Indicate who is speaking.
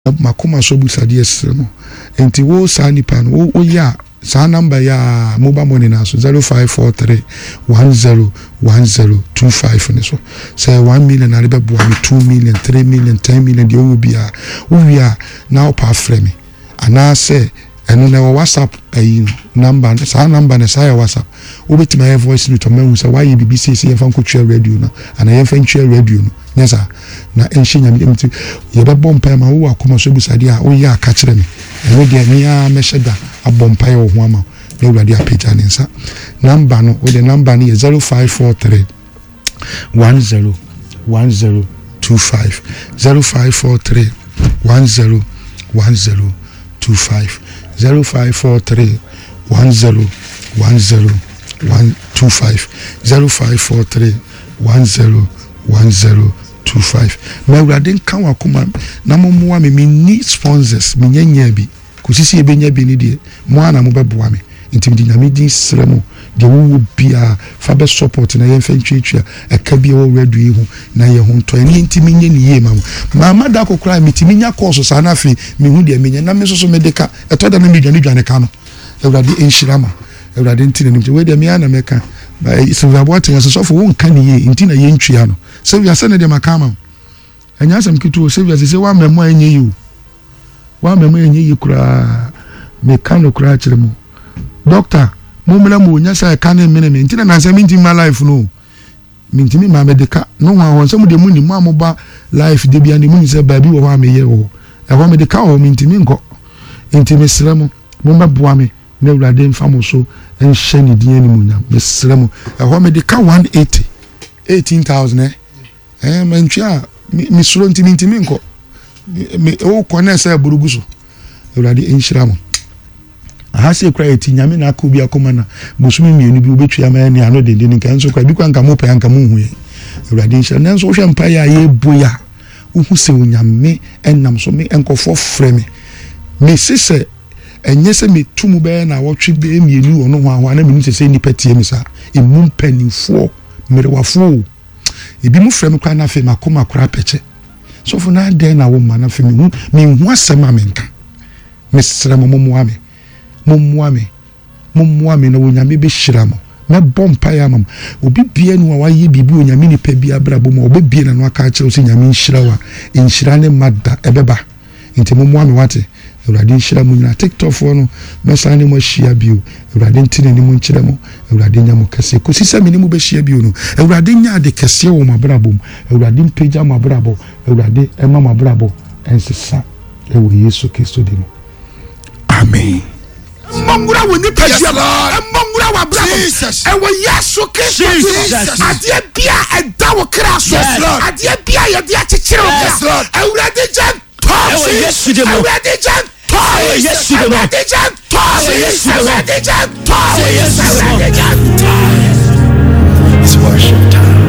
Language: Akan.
Speaker 1: makoma so busade esremo enti wo sa nipa no wo ya sa number ya mobile money na so 0543 101025 ne so say 1 million na rebe boa me 2 million 3 million 10 million de wo bia wo wia na o pa frɛ me ana say eno na WhatsApp ayi number sa number na sa ya WhatsApp wo betima ya voice note mahu say why BBC say yɛfa nkotwa radio na ana yɛfa ntwa radio no nyesa na enhye nyame emti yɛbɛbɔ mpa ma wo akoma so busade a wo yɛ aka kyerɛ me eno de me a meheda abɔ mpa yɛ wo ho ama na wurade apagya ne nsa number no wo de number no yɛ 0543 101025 0543 101025 0543 101025 0543 101025 na wurade kan wakoma na momoa me ni sponsors me nyanya bi kusisi ebenya bi ni de mo ana mo beboa me ntimdi nyame din sremo de wo bia fa be support na yemfa ntwetwa aka bi wo radio hu na ye ho nto ene ntimi nye ni ye mama da kokora mitimi nya course sa na afi me hu de menya na me so medeka etoda na me dwane ka no ewurade enhirama ewurade ntine nim we de me ana meka ba Sylvia Boateng asofo won ka ni ye ntina ye ntwea no Sylvia se ne de makama enya asem kitu Sylvia se wa memo enye yi wa memo enye yi kura me kan no kura kire mu doctor mo mela mo nya sa ka ne mene me ntina na nsem nti my life no mintimi ma medeka no wa won sem de mu ni mo amoba life de bia ni mu ni se ba bi wo ha me ye wo e ho medeka wo mintimi nko intimi sremo mo meboa me na urade mfamo so enhye ni din ani mu nya me sremo e ho medeka 180 mantwa mi suro ntimi nko me o kone sa burugu so urade enhyiramo ahase kra eti nyame na aka obi akoma na bosumi mienu bi obetwa ma ni ano dende ni kan so kra bi kwa nka mo pa nka mo hu ye urade enhyira nanso wo hwe mpa ya ye boya uhu se onyame enam so me enkofo frɛ me sise enye se me tumu be na wotwe be mienu ono ho ahwa na me nse se nipa tie me sa emu mpanifo merewafo ebi mu frɛ me kwa na fe makoma kra peche so fo na den na wo ma na fe me hu asema me nka me sere mo momoa me na wonyame be hyira mo na bompa ya mam obi bia nu wa ye bibi onyame ni pa bia brabo mo obi bia na no aka kye o se nyame nhyira wa nhyira ne madda ebeba nti momoa me wate Ewurade nhyira mu nyina TikTok fo no mesa ne mo hyia bio Ewurade ntine ne mo nkyere mo Ewurade nya mo kase kosi se me ne mo be hyia bio no Ewurade nya de kase wo mabrabo Ewurade mpagya mabrabo Ewurade ema mabrabo ensesa ewo Yesu Kristo de mo amen mongura woni pagya mongura wa brabo ewo Yesu Kristo adie bia eda wo kra so adie bia ye de akyekere wo kra Ewurade jan Yes, you do. Yes, you do. It's worship time.